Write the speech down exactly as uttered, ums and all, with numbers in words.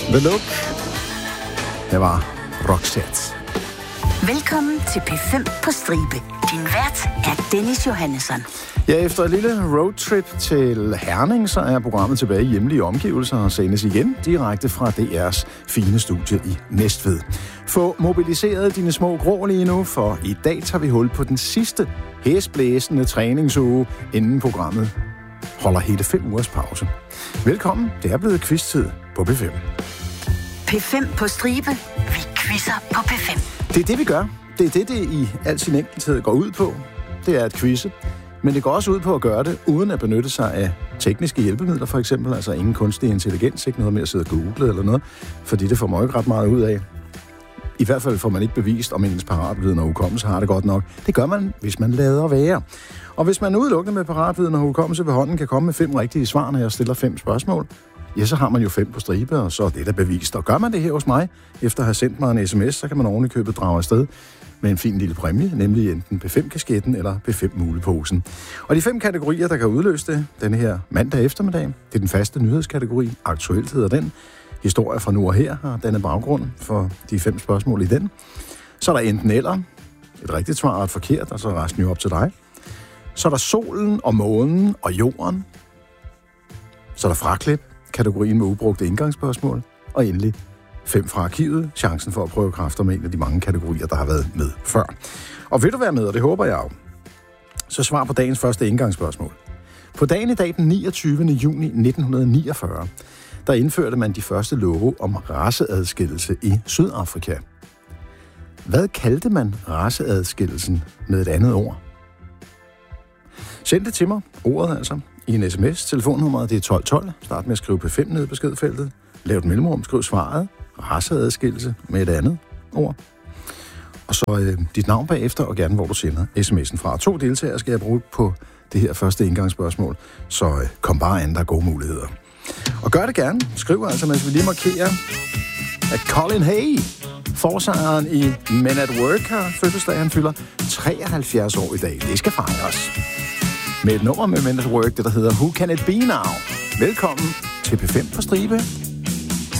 The Look. Det var Roxette. Velkommen til P fem på stribe. Din vært er Dennis Johannesson. Ja, efter et lille roadtrip til Herning, så er programmet tilbage i hjemlige omgivelser og sendes igen direkte fra D R's fine studie i Næstved. Få mobiliseret dine små grå lige nu, for i dag tager vi hul på den sidste hæsblæsende træningsuge, inden programmet holder hele fem ugers pause. Velkommen, det er blevet quiz-tid på P fem. P fem på stribe. Vi quizzer på P fem. Det er det, vi gør. Det er det, det i al sin enkelthed går ud på. Det er et quizze. Men det går også ud på at gøre det, uden at benytte sig af tekniske hjælpemidler, for eksempel. Altså ingen kunstig intelligens, ikke noget med at sidde og google eller noget. Fordi det får man jo ikke ret meget ud af. I hvert fald får man ikke bevist, om ens paratviden og hukommelse har det godt nok. Det gør man, hvis man lader være. Og hvis man udelukkende med paratviden og hukommelse ved hånden kan komme med fem rigtige svar, når jeg stiller fem spørgsmål, ja, så har man jo fem på stribe, og så er det da bevist. Og gør man det her hos mig, efter at have sendt mig en sms, så kan man oven i købet drage afsted med en fin lille præmie, nemlig enten P fem-kasketten eller P fem-muleposen. Og de fem kategorier, der kan udløse det, denne her mandag eftermiddag, det er den faste nyhedskategori. Aktuelt hedder den. Historie fra nu og her har denne baggrund for de fem spørgsmål i den. Så er der enten eller, et rigtigt svar og et forkert, og så er resten jo op til dig. Så er der solen og månen og jorden. Så er der fraklip, kategorien med ubrugte indgangsspørgsmål. Og endelig fem fra arkivet, chancen for at prøve kræfter med en af de mange kategorier, der har været med før. Og vil du være med, og det håber jeg jo, så svar på dagens første indgangsspørgsmål. På dagen i dag, den niogtyvende juni nitten niogfyrre, der indførte man de første love om raceadskillelse i Sydafrika. Hvad kaldte man raceadskillelsen med et andet ord? Send det til mig, ordet altså, i en sms. Telefonnummeret det er tolv tolv. Start med at skrive P fem ned i beskedfeltet. Lav et mellemrum, skriv svaret. Raceadskillelse med et andet ord. Og så øh, dit navn bagefter, og gerne hvor du sender sms'en fra. To deltagere skal jeg bruge på det her første indgangsspørgsmål. Så øh, kom bare an, der er gode muligheder. Og gør det gerne. Skriv altså, mens vi lige markerer, at Colin Hay, forsangeren i Men at Work, har fødselsdag. Han fylder treoghalvfjerds år i dag. Det skal fejres med et nummer med Men at Work, det der hedder Who Can It Be Now? Velkommen til P fem på stribe.